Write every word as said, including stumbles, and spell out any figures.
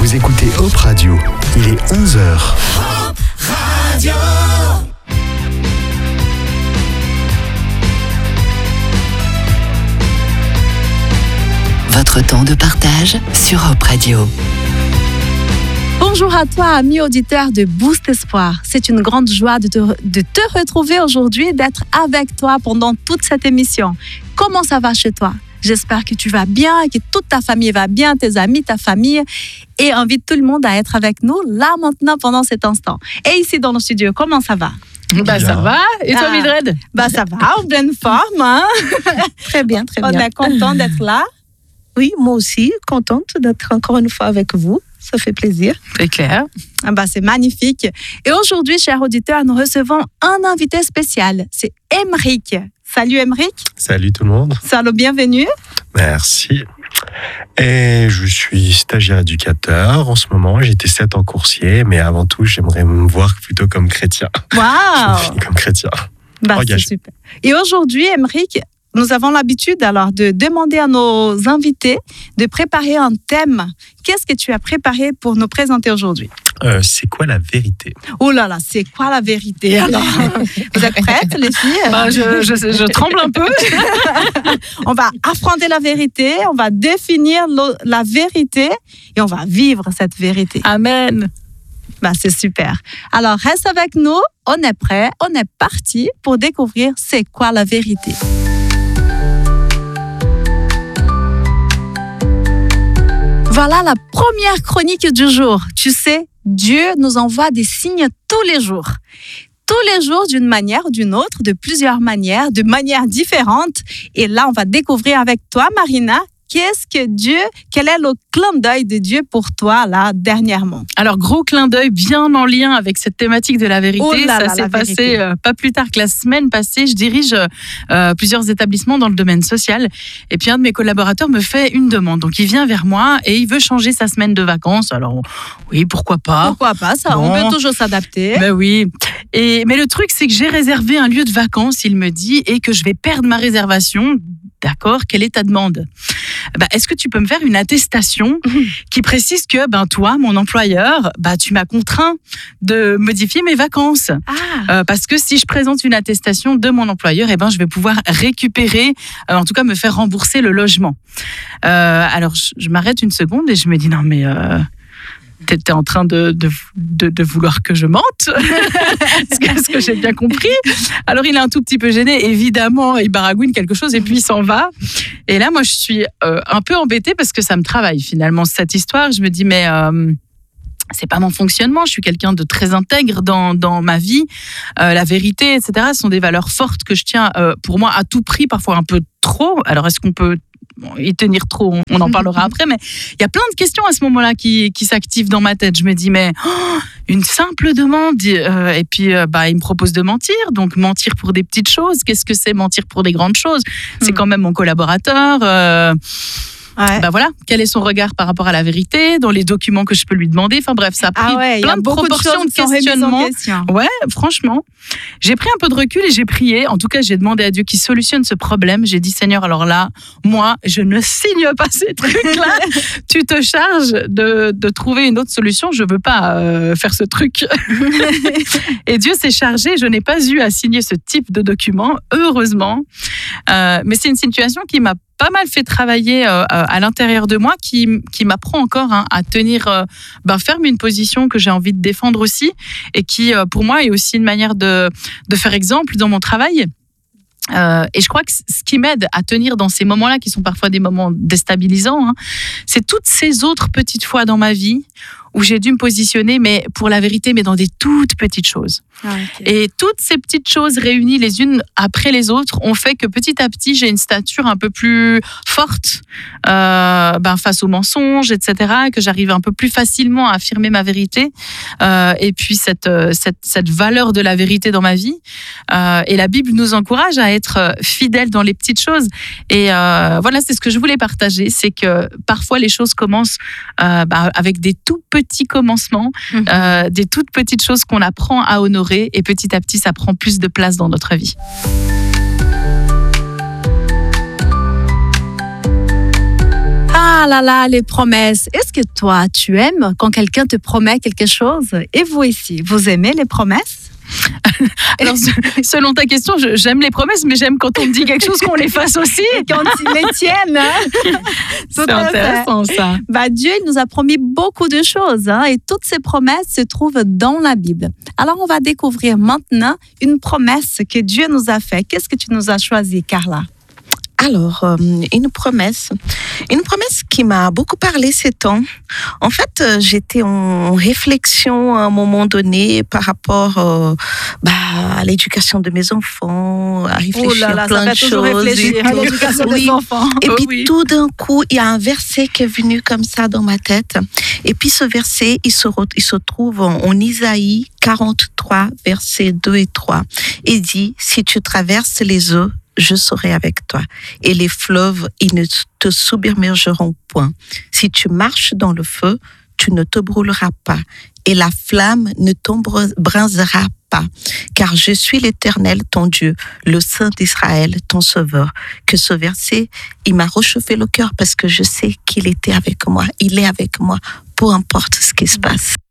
Vous écoutez Hope Radio, il est onze heures. Hope Radio. Votre temps de partage sur Hope Radio. Bonjour à toi, ami auditeur de Boost Espoir. C'est une grande joie de te, de te retrouver aujourd'hui, d'être avec toi pendant toute cette émission. Comment ça va chez toi? J'espère que tu vas bien, que toute ta famille va bien, tes amis, ta famille. Et invite tout le monde à être avec nous là maintenant pendant cet instant. Et ici dans nos studios, comment ça va? Bah ça va. Et toi, Ah. Mildred? Bah ça va, en pleine forme. Hein? Très bien, très On bien. est content d'être là. Oui, moi aussi, contente d'être encore une fois avec vous. Ça fait plaisir. C'est clair. Ah bah, c'est magnifique. Et aujourd'hui, chers auditeurs, nous recevons un invité spécial. C'est Émeric. Salut Émeric. Salut tout le monde. Salut, bienvenue. Merci. Et je suis stagiaire éducateur en ce moment. J'étais sept en coursier, mais avant tout, j'aimerais me voir plutôt comme chrétien. Je me Waouh. définis comme chrétien. Bah, c'est Engagé. super. Et aujourd'hui, Émeric, nous avons l'habitude alors de demander à nos invités de préparer un thème. Qu'est-ce que tu as préparé pour nous présenter aujourd'hui? Euh, c'est quoi la vérité? Oh là là, c'est quoi la vérité alors? Vous êtes prêtes, les filles? Bah, je, je, je tremble un peu. On va affronter la vérité, on va définir lo- la vérité et on va vivre cette vérité. Amen. Bah, c'est super. Alors, reste avec nous, on est prêt, on est parti pour découvrir c'est quoi la vérité. Voilà la première chronique du jour. Tu sais, Dieu nous envoie des signes tous les jours. Tous les jours, d'une manière ou d'une autre, de plusieurs manières, de manières différentes. Et là, on va découvrir avec toi, Marina, qu'est-ce que Dieu, quel est le clin d'œil de Dieu pour toi, là, dernièrement? Alors, gros clin d'œil bien en lien avec cette thématique de la vérité. Oh là Ça là, s'est la passé vérité. euh, pas plus tard que la semaine passée. Je dirige euh, plusieurs établissements dans le domaine social. Et puis, un de mes collaborateurs me fait une demande. Donc, il vient vers moi et il veut changer sa semaine de vacances. Alors, oui, pourquoi pas? Pourquoi pas ça? On Bon. peut toujours s'adapter. Ben oui. Et, mais le truc, c'est que j'ai réservé un lieu de vacances, il me dit, et que je vais perdre ma réservation. D'accord, quelle est ta demande? Ben, est-ce que tu peux me faire une attestation qui précise que ben, toi, mon employeur, ben, tu m'as contraint de modifier mes vacances? Ah, Euh, parce que si je présente une attestation de mon employeur, eh ben, je vais pouvoir récupérer, euh, en tout cas me faire rembourser le logement. Euh, alors, je, je m'arrête une seconde et je me dis, non mais... Euh, T'étais en train de, de, de, de vouloir que je mente, ce que, ce que j'ai bien compris. Alors, il est un tout petit peu gêné, évidemment, il baragouine quelque chose et puis il s'en va. Et là, moi, je suis euh, un peu embêtée parce que ça me travaille finalement, cette histoire. Je me dis, mais euh, c'est pas mon fonctionnement. Je suis quelqu'un de très intègre dans, dans ma vie. Euh, la vérité, et cetera, sont des valeurs fortes que je tiens euh, pour moi à tout prix, parfois un peu trop. Alors, est-ce qu'on peut Bon, y tenir trop, on en parlera après, mais il y a plein de questions à ce moment-là qui, qui s'activent dans ma tête. Je me dis, mais oh, une simple demande, euh, et puis euh, bah, il me propose de mentir, donc mentir pour des petites choses, qu'est-ce que c'est mentir pour des grandes choses? C'est Hmm. quand même mon collaborateur. Euh, ouais. bah voilà, quel est son regard par rapport à la vérité, dans les documents que je peux lui demander. Enfin bref, ça a pris Ah ouais, il y plein a de beaucoup de proportions choses de qui sont remises en questionnement. question. Ouais, franchement, j'ai pris un peu de recul et j'ai prié. En tout cas, j'ai demandé à Dieu qu'il solutionne ce problème. J'ai dit, Seigneur, alors là, moi, je ne signe pas ces trucs-là. Tu te charges de, de trouver une autre solution. Je veux pas euh, faire ce truc. Et Dieu s'est chargé. Je n'ai pas eu à signer ce type de document, heureusement. Euh, mais c'est une situation qui m'a pas mal fait travailler euh, à l'intérieur de moi, qui, qui m'apprend encore hein, à tenir euh, ben, ferme une position que j'ai envie de défendre aussi, et qui, euh, pour moi, est aussi une manière de, de faire exemple dans mon travail. Euh, et je crois que ce qui m'aide à tenir dans ces moments-là, qui sont parfois des moments déstabilisants, hein, c'est toutes ces autres petites fois dans ma vie où j'ai dû me positionner, mais pour la vérité, mais dans des toutes petites choses. Ah, ok. Et toutes ces petites choses réunies les unes après les autres ont fait que petit à petit, j'ai une stature un peu plus forte euh, ben, face aux mensonges, et cetera, que j'arrive un peu plus facilement à affirmer ma vérité. Euh, et puis cette, cette, cette valeur de la vérité dans ma vie. Euh, et la Bible nous encourage à être fidèles dans les petites choses. Et euh, voilà, c'est ce que je voulais partager, c'est que parfois les choses commencent euh, ben, avec des tout petits commencements, Mhm. euh, des toutes petites choses qu'on apprend à honorer, et petit à petit, ça prend plus de place dans notre vie. Ah, Ah là là, les promesses. Est-ce que toi, tu aimes quand quelqu'un te promet quelque chose? Et vous ici, vous aimez les promesses? Alors, selon ta question, je- j'aime les promesses, mais j'aime quand on me dit quelque chose qu'on les fasse aussi. Et quand ils les tiennent. hein? Tout C'est à fait. intéressant, ça. Bah, Dieu il nous a promis beaucoup de choses hein, et toutes ces promesses se trouvent dans la Bible. Alors, on va découvrir maintenant une promesse que Dieu nous a faite. Qu'est-ce que tu nous as choisi, Carla? Alors, euh, une promesse, une promesse qui m'a beaucoup parlé ces temps. En fait, euh, j'étais en réflexion à un moment donné par rapport euh, bah, à l'éducation de mes enfants, à réfléchir Oh là là, plein ça de fait toujours choses. et réfléchir à tout. l'éducation Oui. des enfants. Et Oh puis oui. tout d'un coup, il y a un verset qui est venu comme ça dans ma tête. Et puis ce verset, il se, re- il se trouve en, en Isaïe quarante-trois, versets deux et trois. Et dit, si tu traverses les eaux, je serai avec toi. Et les fleuves, ils ne te submergeront point. Si tu marches dans le feu, tu ne te brûleras pas. Et la flamme ne t'embrasera pas. Car je suis l'Éternel, ton Dieu, le Saint d'Israël, ton Sauveur. Que ce verset, il m'a réchauffé le cœur parce que je sais qu'il était avec moi. Il est avec moi, peu importe ce qui se passe.